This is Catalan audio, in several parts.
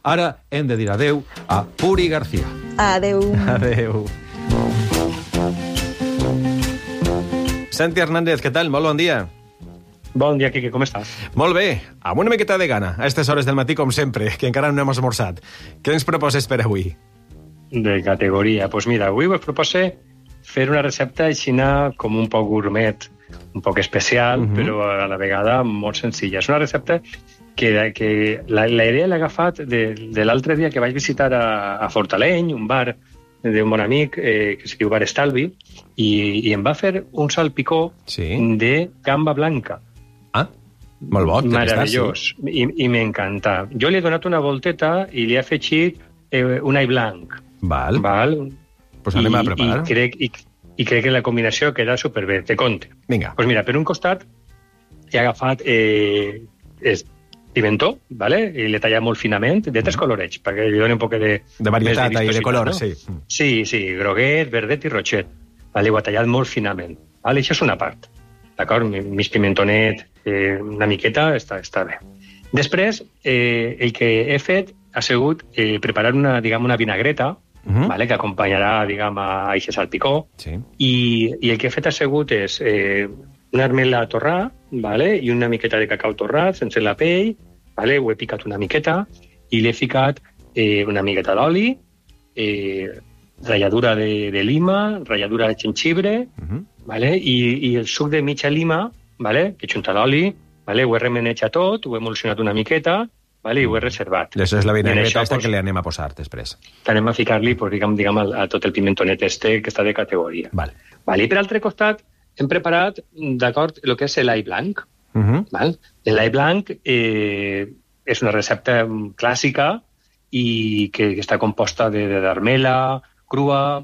Ara hem de dir adeu a Puri García. Adeu. Adeu. Santi Hernández, què tal? Molt bon dia. Bon dia, Quique, com estàs? Molt bé, amb una miqueta de gana, a aquestes hores del matí, com sempre, que encara no hem esmorzat. Què ens proposes per avui? De categoria. Doncs pues mira, avui us propose fer una recepta aixina com un poc gourmet, un poc especial, però a la vegada molt senzilla. És una recepta que la idea l'he agafat de l'altre dia que vaig visitar a Fortaleny, un bar d'un bon amic que es diu Bar Estalvi, i em va fer un salpicó de gamba blanca. Ah, molt bo. Meravellós, i m'encanta. Jo li he donat una volteta i li he afegit un all blanc. Val. Pues anem a preparar. I crec que la combinació queda superbé. Te conte. Vinga. Pues mira, per un costat he agafat pimentó, ¿vale? I l'he tallat molt finament, de tres colorets, perquè li doni un poc de varietat i de color, no? Sí. Sí, groguet, verdet i roixet. Vale, ho he tallat molt finament. Vale, això és una part. D'acord? Mig pimentonet, una miqueta, està bé. Després, el que he fet ha sigut preparar una vinagreta, vale, que acompanyarà, a aquest salpicó, i el que he fet ha sigut és una armela torrà, vale, i una miqueta de cacau torrat, sense la pell, vale, ho he picat una miqueta, i li he ficat una miqueta d'oli, ratlladura de lima, ratlladura de jengibre, vale, i el suc de mitja lima, vale, que junta l'oli, vale, ho he remenejat tot, ho he emulsionat una miqueta, vale, i ho he reservat. Això és la vinagreta que li anem a posar després. Anem a ficar-li, a tot el pimentonet que està de categoria. Vale. I per altre costat hem preparat, d'acord, el que és l'all blanc. L'all blanc és una recepta clàssica i que està composta d'armela crua,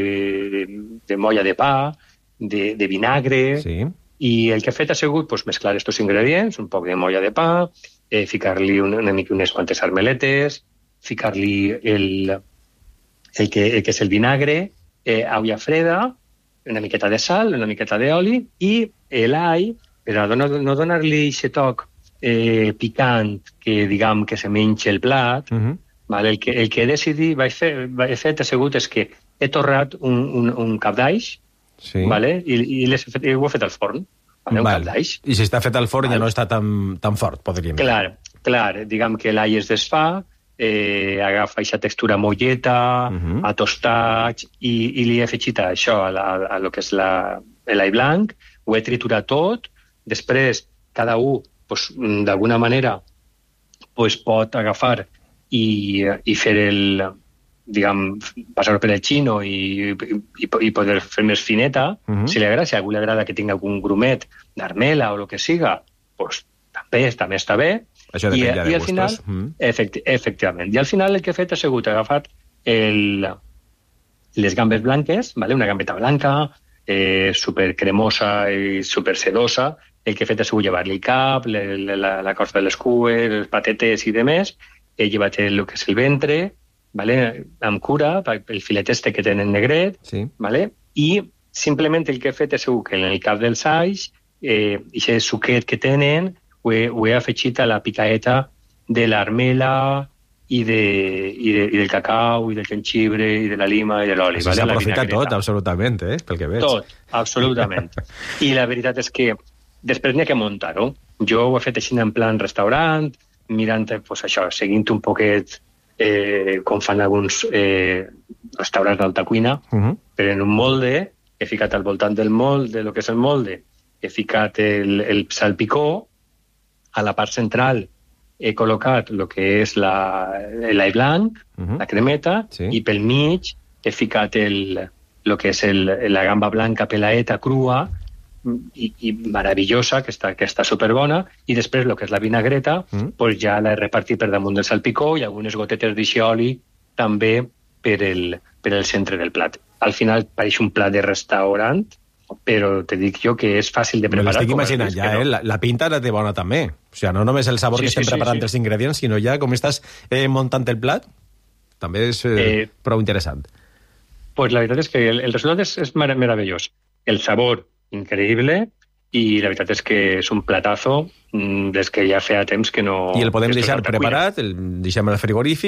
de molla de pa, de vinagre, i el que he fet ha sigut mesclar aquests ingredients, un poc de molla de pa, ficar-li unes quantes armeletes, ficar-li el que és el vinagre, aigua freda, una miqueta de sal, una miqueta d'oli, i l'all, per a no donar-li aquest toc picant que se menja el plat, el que he decidit, he fet ha sigut que he torrat un cap d'aix, i ho he fet al forn. Un cap d'aix. I si està fet al forn ja no està tan fort, podríem dir. Clar, que l'all es desfà, agafa aquesta textura molleta, a tostats, i li he afegit això a lo que és l'all blanc, ho he triturat tot, després cada un, d'alguna manera, pot agafar i fer passar-ho per el xino i poder fer més fineta, si li agrada, si a algú li agrada que tingui algun grumet d'armela o el que siga, també està bé. Això depèn ja de gustos. Efectivament. I al final el que he fet ha sigut agafat les gambes blanques, una gambeta blanca, super cremosa i super sedosa. El que he fet ha sigut llevar-li el cap, la corfa de les cues, les patetes i demés. He llevat el que és el ventre, amb cura, el filet que tenen negret, i simplement el que he fet ha sigut que en el cap dels alls, aquest suquet que tenen, ho he afegit a la picaeta de l'armela i del cacau, i del jengibre, i de la lima, i de l'oli. S'ha aprofitat tot, absolutament, pel que veig. Tot, absolutament. I la veritat és que després n'hi ha que muntar-ho. Jo ho he fet així en plan restaurant, mirant, això, seguint un poquet com fan alguns restaurants d'alta cuina, però en un molde, he ficat al voltant del molde, del que és el molde, he ficat el salpicó, a la part central he col·locat el que és l'all blanc, la cremeta, i pel mig he ficat el que és la gamba blanca pelaeta crua i meravellosa, que està superbona, i després el que és la vinagreta ja l'he repartit per damunt del salpicó i algunes gotetes d'oli també per el centre del plat. Al final pareix un plat de restaurant, però te dic jo que és fàcil de preparar. Me l'estic imaginant ja, la pinta la té bona també. O sigui, no només el sabor que estem preparant els ingredients, sinó ja com estàs muntant el plat, també és prou interessant. Pues la veritat és que el resultat és meravellós. El sabor, increïble, i la veritat és que és un platazo des que ja feia temps que no... I el podem deixar preparat, el deixem al frigorífic,